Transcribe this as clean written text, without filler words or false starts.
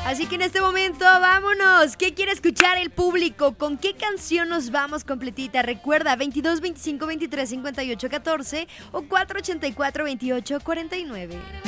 Así que en este momento, vámonos. ¿Qué quiere escuchar el público? ¿Con qué canción nos vamos completita? Recuerda, 22 25 23 58 14 o 484 28 49.